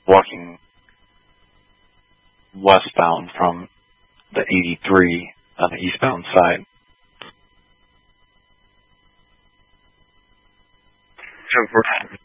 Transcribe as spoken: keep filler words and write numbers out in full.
walking westbound from the eighty-three on the eastbound side. So